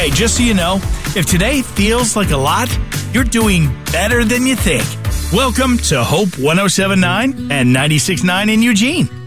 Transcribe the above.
Hey, just so you know, if today feels like a lot, you're doing better than you think. Welcome to Hope 107.9 and 96.9 in Eugene.